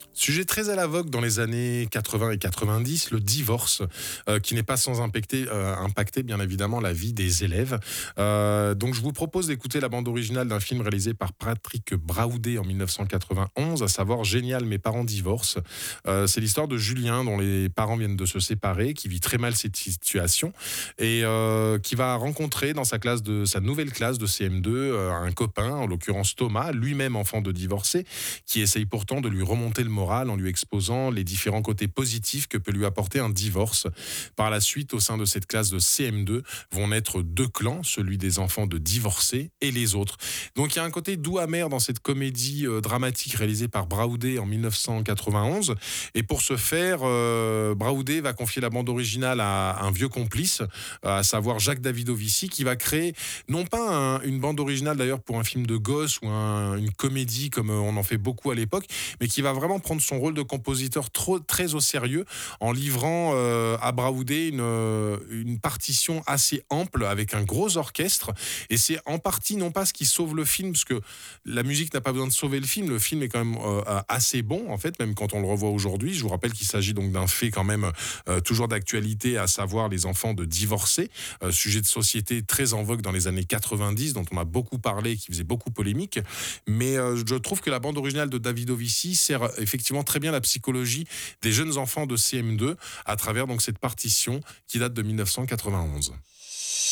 Sujet très à la vogue dans les années 80 et 90, le divorce, qui n'est pas sans impacter bien évidemment la vie des élèves. Donc je vous propose d'écouter la bande originale d'un film réalisé par Patrick Braoudé en 1991, à savoir Génial, mes parents divorcent. C'est l'histoire de Julien dont les parents viennent de se séparer, qui vit très mal cette situation et qui va rencontrer dans sa nouvelle classe de CM2 un copain, en l'occurrence Thomas, lui-même enfant de divorcé, qui essaye pourtant de lui remonter le moral en lui exposant les différents côtés positifs que peut lui apporter un divorce. Par la suite, au sein de cette classe de CM2, vont naître deux clans, celui des enfants de divorcés et les autres. Donc il y a un côté doux amer dans cette comédie dramatique réalisée par Braoudé en 1991. Et pour ce faire, Braoudé va confier la bande originale à un vieux complice, à savoir Jacques Davidovici, qui va créer non pas une bande originale d'ailleurs pour un film de gosse ou une comédie comme on en fait beaucoup à l'époque, mais qui va vraiment prendre son rôle de compositeur très au sérieux en livrant à Braoudé une partition assez ample avec un gros orchestre. Et c'est en partie non pas ce qui sauve le film, parce que la musique n'a pas besoin de sauver le film est quand même assez bon en fait, même quand on le revoit aujourd'hui. Je vous rappelle qu'il s'agit donc d'un fait quand même toujours d'actualité, à savoir les enfants de divorcés, sujet de société très en vogue dans les années 90, dont on a beaucoup parlé, qui faisait beaucoup polémique. Mais je trouve que la bande originale de Davidovici sert effectivement très bien la psychologie des jeunes enfants de CM2 à travers donc cette partition qui date de 1991.